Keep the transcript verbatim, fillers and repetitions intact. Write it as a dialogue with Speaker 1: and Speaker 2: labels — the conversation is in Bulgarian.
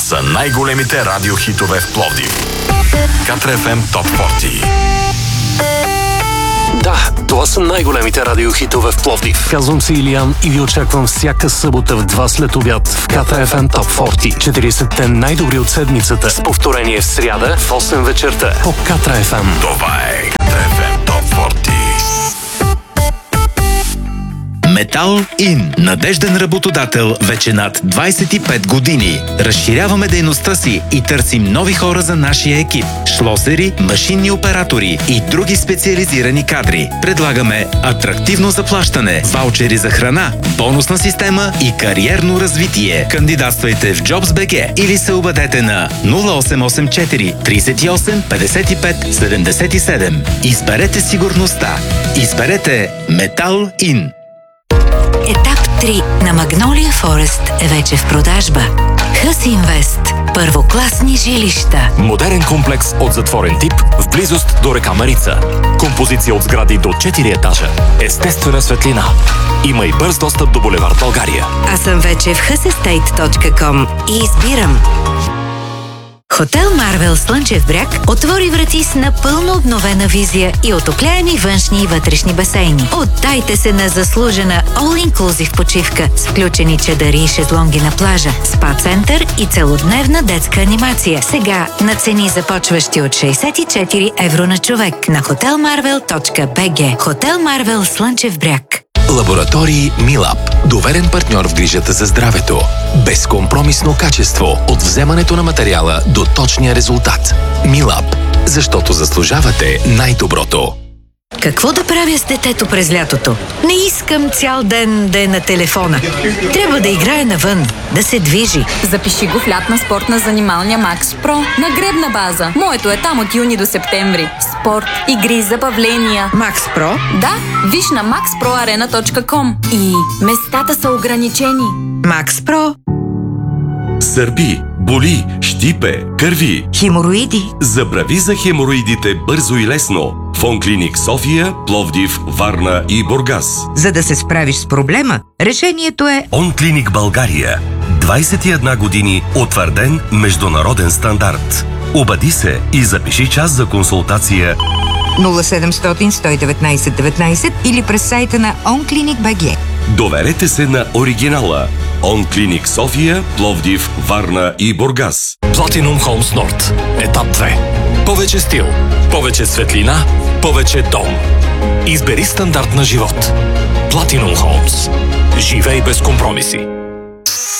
Speaker 1: са най-големите радиохитове в Пловдив. Катра еф ем Топ сорок.
Speaker 2: Да, това са най-големите радиохитове в Пловдив.
Speaker 3: Казвам се Илиян и ви очаквам всяка събота в два след обяд в Катра еф ем Топ сорок. четиридесетте най-добри от седмицата.
Speaker 2: С повторение в сряда в осем вечерта.
Speaker 3: По Катра еф ем.
Speaker 1: Това е Катра еф ем Топ сорок.
Speaker 4: Метал Ин. Надежден работодател вече над двайсет и пет години. Разширяваме дейността си и търсим нови хора за нашия екип. Шлосери, машинни оператори и други специализирани кадри. Предлагаме атрактивно заплащане, ваучери за храна, бонусна система и кариерно развитие. Кандидатствайте в JobsBG или се обадете на нула осем осем четири трийсет и осем петдесет и пет седемдесет и седем. Изберете сигурността. Изберете Метал Ин.
Speaker 5: Етап три на Магнолия Форест е вече в продажба. Хъс Инвест. Първокласни жилища.
Speaker 6: Модерен комплекс от затворен тип в близост до река Марица. Композиция от сгради до четири етажа. Естествена светлина. Има и бърз достъп до булевард България.
Speaker 5: Аз съм вече в хъс естейт точка ком и избирам. Хотел Марвел Слънчев бряг отвори врати с напълно обновена визия и отопляеми външни и вътрешни басейни. Отдайте се на заслужена all-inclusive почивка с включени чадъри и шезлонги на плажа, спа-център и целодневна детска анимация. Сега на цени започващи от шейсет и четири евро на човек на хотел марвел точка би джи. Хотел Марвел Слънчев бряг.
Speaker 7: Лаборатории Милап. Доверен партньор в грижата за здравето. Безкомпромисно качество от вземането на материала до точния резултат. Милап. Защото заслужавате най-доброто.
Speaker 5: Какво да правя с детето през лятото? Не искам цял ден да е на телефона. Трябва да играе навън, да се движи.
Speaker 8: Запиши го в лятна спортна занималния Max Pro на гребна база. Моето е там от юни до септември. Спорт, игри, забавления.
Speaker 5: Max Pro?
Speaker 8: Да, виж на макс про арена точка ком. И местата са ограничени.
Speaker 5: Max Pro.
Speaker 9: Сърби, боли, щипе, кърви.
Speaker 5: Хемороиди.
Speaker 9: Забрави за хемороидите бързо и лесно. Фонклиник София, Пловдив, Варна и Бургас.
Speaker 10: За да се справиш с проблема, решението е
Speaker 9: Онклиник България. двайсет и една години утвърден международен стандарт. Обади се и запиши час за консултация
Speaker 10: нула седемстотин сто и деветнайсет деветнайсет или през сайта на онклиник точка би джи.
Speaker 9: Доверете се на оригинала. Онклиник София, Пловдив, Варна и Бургас.
Speaker 6: Platinum Homes Nord. Етап две. Повече стил, повече светлина, повече дом. Избери стандарт на живот. Platinum Homes. Живей без компромиси.